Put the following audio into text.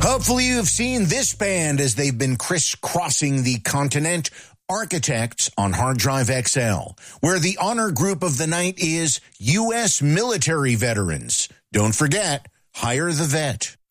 Hopefully you have seen this band as they've been crisscrossing the continent. Architects on Hard Drive XL, where the honor group of the night is U.S. military veterans. Don't forget, hire the vet.